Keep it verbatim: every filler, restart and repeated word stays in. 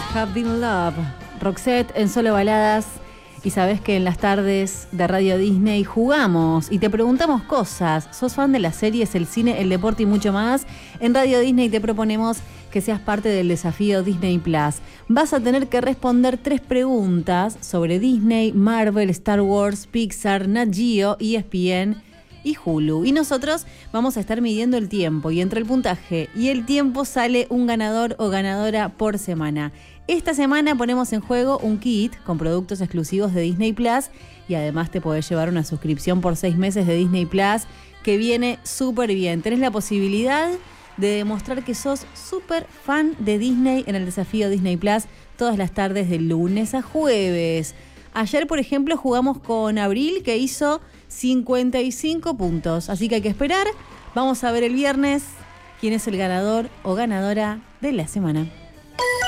Have Been Love. Roxette en Solo Baladas. Y sabés que en las tardes de Radio Disney jugamos y te preguntamos cosas. ¿Sos fan de las series, el cine, el deporte y mucho más? En Radio Disney te proponemos que seas parte del desafío Disney Plus. Vas a tener que responder tres preguntas sobre Disney, Marvel, Star Wars, Pixar, Nat Geo, E S P N y Hulu. Y nosotros vamos a estar midiendo el tiempo y entre el puntaje y el tiempo sale un ganador o ganadora por semana. Esta semana ponemos en juego un kit con productos exclusivos de Disney Plus y además te podés llevar una suscripción por seis meses de Disney Plus que viene súper bien. Tenés la posibilidad de demostrar que sos súper fan de Disney en el desafío Disney Plus todas las tardes de lunes a jueves. Ayer, por ejemplo, jugamos con Abril, que hizo cincuenta y cinco puntos. Así que hay que esperar. Vamos a ver el viernes quién es el ganador o ganadora de la semana.